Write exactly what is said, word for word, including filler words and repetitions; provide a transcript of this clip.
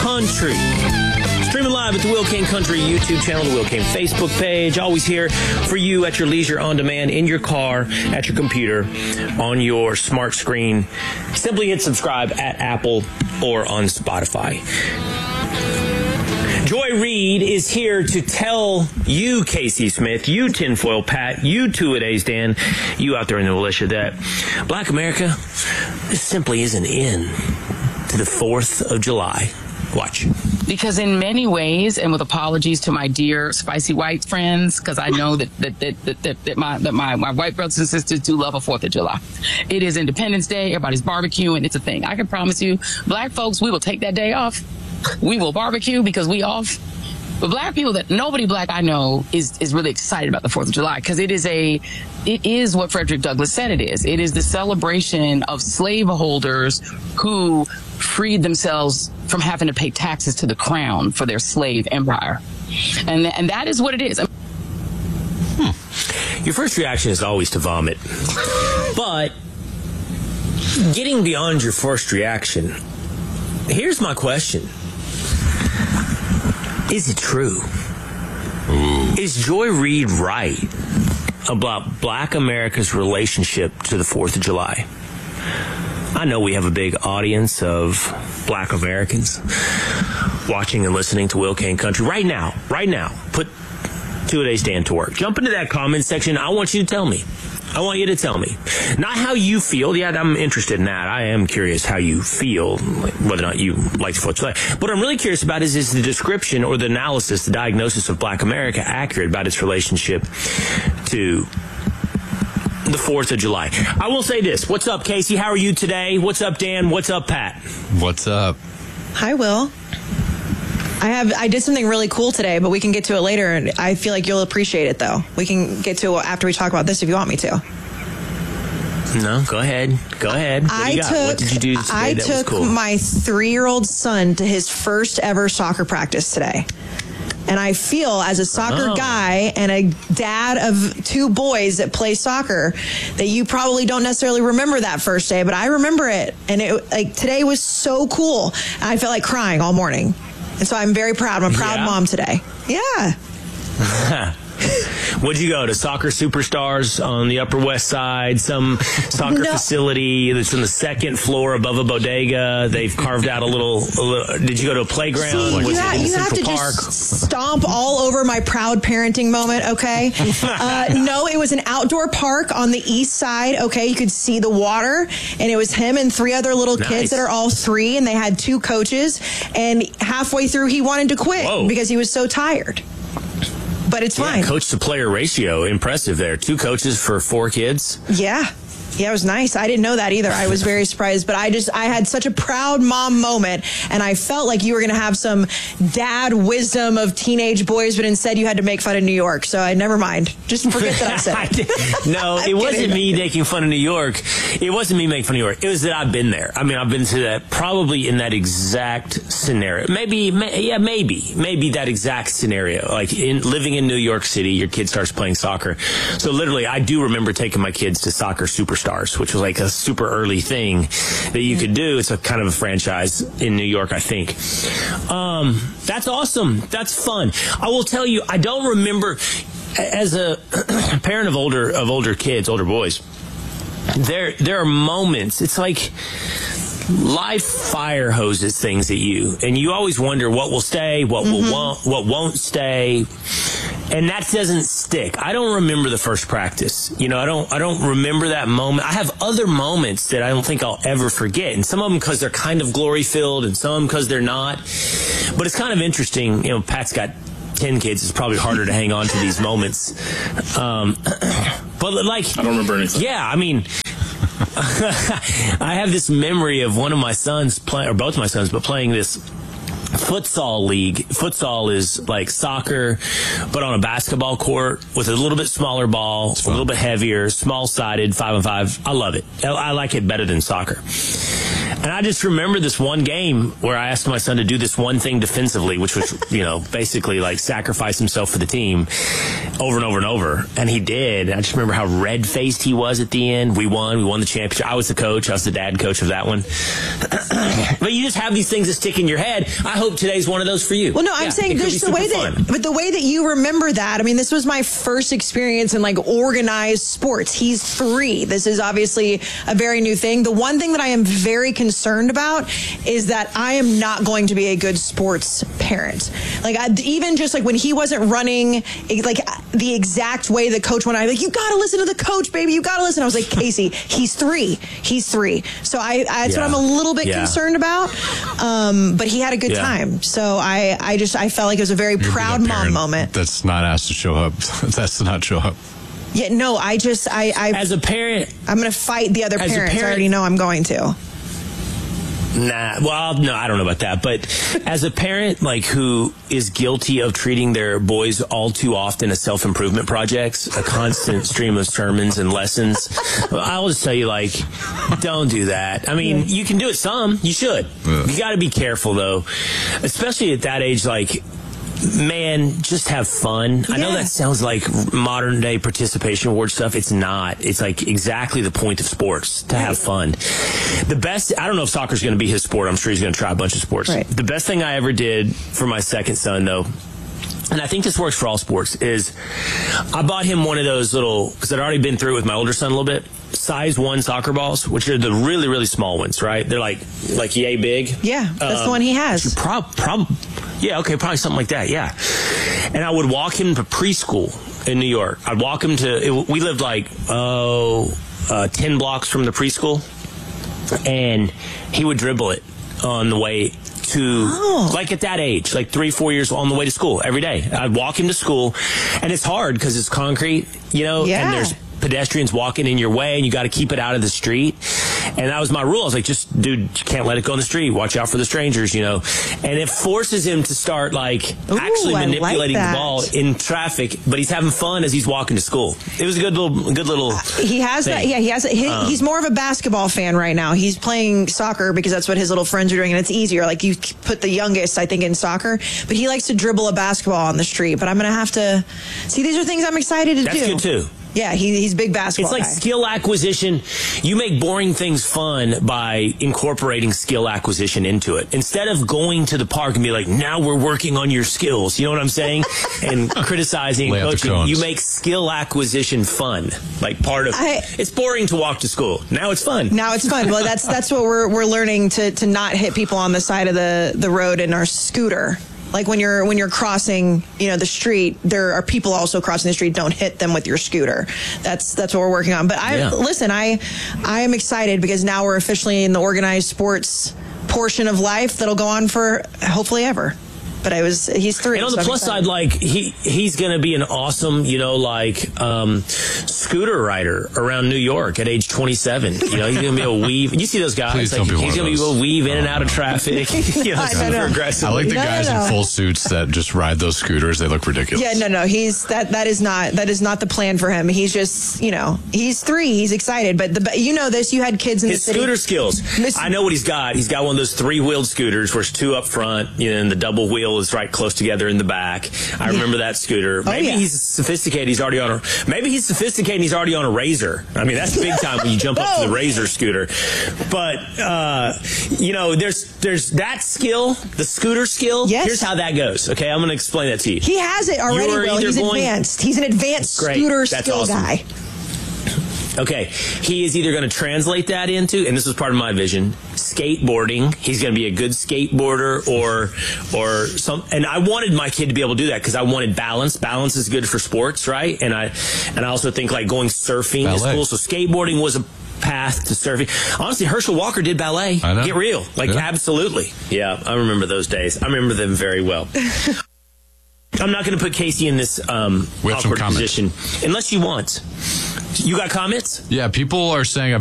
Country. Streaming live at the Will King Country YouTube channel, the Will King Facebook page. Always here for you at your leisure, on demand, in your car, at your computer, on your smart screen. Simply hit subscribe at Apple or on Spotify. Joy Reid is here to tell you, Casey Smith, you Tinfoil Pat, you Two-A-Days Dan, you out there in the militia, that Black America, this simply isn't in to the fourth of July. Watch. Because in many ways, and with apologies to my dear spicy white friends, because I know that that that that, that, that, my, that my, my white brothers and sisters do love a fourth of July. It is Independence Day. Everybody's barbecuing. It's a thing. I can promise you, black folks, we will take that day off. We will barbecue because we off. But black people, that nobody black I know is is really excited about the fourth of July, because it is a it is what Frederick Douglass said it is. It is the celebration of slaveholders who freed themselves from having to pay taxes to the crown for their slave empire. And and that is what it is. Hmm. Your first reaction is always to vomit. But getting beyond your first reaction, here's my question. Is it true? Ooh. Is Joy Reid right about Black America's relationship to the fourth of July? I know we have a big audience of Black Americans watching and listening to Will King Country right now. Right now. Put Two-A-Days Dan to work. Jump into that comment section. I want you to tell me. I want you to tell me. Not how you feel. Yeah, I'm interested in that. I am curious how you feel, whether or not you like the fourth of July. What I'm really curious about is, is the description or the analysis, the diagnosis of Black America accurate about its relationship to the fourth of July? I will say this. What's up, Casey? How are you today? What's up, Dan? What's up, Pat? What's up? Hi, Will. I have I did something really cool today, but we can get to it later, and I feel like you'll appreciate it, though. We can get to it after we talk about this if you want me to. No, go ahead. Go ahead. What I do you got? took, what did you do today I that took was cool? my three-year-old son to his first ever soccer practice today. And I feel, as a soccer oh. guy and a dad of two boys that play soccer, that you probably don't necessarily remember that first day, but I remember it. And it like today was so cool. And I felt like crying all morning. And so I'm very proud. I'm a proud yeah. mom today. Yeah. What'd you go to? Soccer Superstars on the Upper West Side, some soccer no. facility that's on the second floor above a bodega. They've carved out a little. A little did you go to a playground? See, Was you it ha- in you Central have to Park? just stomp all over my proud parenting moment, okay? uh, no, it was an outdoor park on the east side, okay? You could see the water, and it was him and three other little Nice. kids that are all three, and they had two coaches, and halfway through he wanted to quit Whoa. because he was so tired. But it's fine. Yeah, coach to player ratio, impressive there. Two coaches for four kids. Yeah. Yeah, it was nice. I didn't know that either. I was very surprised, but I just, I had such a proud mom moment, and I felt like you were going to have some dad wisdom of teenage boys, but instead you had to make fun of New York. So I never mind. Just forget that I said it. No, it wasn't me making fun of New York. It wasn't me making fun of New York. It was that I've been there. I mean, I've been to that, probably in that exact scenario. Maybe, may, yeah, maybe, maybe that exact scenario. Like in living in New York City, your kid starts playing soccer. So literally, I do remember taking my kids to Soccer Superstars, which was like a super early thing that you could do. It's a kind of a franchise in New York, I think. Um, that's awesome. That's fun. I will tell you, I don't remember, as a parent of older of older kids, older boys, there there are moments. It's like life fire hoses things at you, and you always wonder what will stay, what mm-hmm. will won't, what won't stay. And that doesn't stick. I don't remember the first practice. You know, I don't I don't remember that moment. I have other moments that I don't think I'll ever forget. And some of them because they're kind of glory-filled, and some of them because they're not. But it's kind of interesting. You know, Pat's got ten kids. It's probably harder to hang on to these moments. Um, but like... I don't remember anything. Yeah, I mean... I have this memory of one of my sons, play, or both my sons, but playing this futsal league. Futsal is like soccer, but on a basketball court with a little bit smaller ball, a little bit heavier, small-sided, five on five. I love it. I like it better than soccer. And I just remember this one game where I asked my son to do this one thing defensively, which was, you know, basically like sacrifice himself for the team over and over and over. And he did. I just remember how red-faced he was at the end. We won. We won the championship. I was the coach. I was the dad coach of that one. But you just have these things that stick in your head. I hope today's one of those for you. Well, no, I'm yeah, saying there's the way that, fun. But the way that you remember that, I mean, this was my first experience in like organized sports. He's three. This is obviously a very new thing. The one thing that I am very concerned about is that I am not going to be a good sports parent. Like I, even just like when he wasn't running like the exact way the coach went, I like, you got to listen to the coach, baby. You got to listen. I was like, Casey, he's three. He's three. So I, I that's yeah. what I'm a little bit yeah. concerned about. Um, but he had a good yeah. time. So I, I just, I felt like it was a very You're proud mom moment. That's not asked to show up. That's to not show up. Yeah, no, I just, I, I as a parent, I'm going to fight the other parents. Parent, I already know I'm going to. Nah, well, no, I don't know about that. But as a parent, like, who is guilty of treating their boys all too often as self-improvement projects, a constant stream of sermons and lessons, I'll just tell you, like, don't do that. I mean, you can do it some. You should. Yeah. You got to be careful, though, especially at that age, like, man, just have fun. Yeah. I know that sounds like modern day participation award stuff. It's not. It's like exactly the point of sports, to have fun. The best, I don't know if soccer's going to be his sport. I'm sure he's going to try a bunch of sports. Right. The best thing I ever did for my second son, though, and I think this works for all sports, is I bought him one of those little, because I'd already been through it with my older son a little bit, size one soccer balls, which are the really, really small ones, right? They're like, like yay big. Yeah, that's um, the one he has. Prob, prob, yeah, okay, probably something like that, yeah. And I would walk him to preschool in New York. I'd walk him to, it, we lived like, oh, uh, ten blocks from the preschool, and he would dribble it on the way to, oh. like at that age, like three, four years on the way to school every day. I'd walk him to school, and it's hard because it's concrete, you know, yeah. and there's pedestrians walking in your way, and you got to keep it out of the street. And that was my rule. I was like, just, dude, you can't let it go in the street. Watch out for the strangers, you know. And it forces him to start, like, Ooh, actually manipulating like the ball in traffic, but he's having fun as he's walking to school. It was a good little, good little uh, He has thing. that, yeah, he has, he, um, he's more of a basketball fan right now. He's playing soccer because that's what his little friends are doing, and it's easier. Like, you put the youngest, I think, in soccer, but he likes to dribble a basketball on the street. But I'm going to have to, see, these are things I'm excited to that's do. That's good, too. Yeah, he, he's a big basketball It's like guy. Skill acquisition. You make boring things fun by incorporating skill acquisition into it. Instead of going to the park and be like, now we're working on your skills. You know what I'm saying? And criticizing and coaching. You make skill acquisition fun. Like part of I, it's boring to walk to school. Now it's fun. Now it's fun. Well, that's that's what we're we're learning to to not hit people on the side of the, the road in our scooter. Like when you're when you're crossing, you know, the street, there are people also crossing the street. Don't hit them with your scooter. That's that's what we're working on. But I yeah. listen, I I am excited because now we're officially in the organized sports portion of life that'll go on for hopefully ever. But I was he's three. And on the so plus side, like he he's going to be an awesome, you know, like um, scooter rider around New York at age twenty-seven. You know, he's going to be able to weave. You see those guys? Please like, don't be he's going to be able to weave in and out of traffic. You know, I, super aggressive. I like the no, guys no, no. in full suits that just ride those scooters. They look ridiculous. Yeah, no, no. He's that. That is not. That is not the plan for him. He's just, you know, he's three. He's excited. But the, you know this. You had kids in his the city. Scooter skills. Miss- I know what he's got. He's got one of those three-wheeled scooters where it's two up front, you know, and the double wheel is right close together in the back. I remember that scooter. Maybe oh, yeah. he's sophisticated. He's already on a. Maybe he's sophisticated. And he's already on a Razor. I mean, that's big time when you jump up to the Razor scooter. But uh, you know, there's there's that skill, the scooter skill. Yes. Here's how that goes. Okay, I'm going to explain that to you. He has it already. Will. He's going, advanced. He's an advanced great. scooter That's skill awesome. guy. Okay, he is either going to translate that into, and this was part of my vision, skateboarding. He's going to be a good skateboarder, or or some. And I wanted my kid to be able to do that because I wanted balance. Balance is good for sports, right? And I and I also think like going surfing ballet. Is cool. So skateboarding was a path to surfing. Honestly, Herschel Walker did ballet. I know. Get real, like yeah. absolutely. Yeah, I remember those days. I remember them very well. I'm not going to put Casey in this um, awkward position unless you want. You got comments? Yeah, people are saying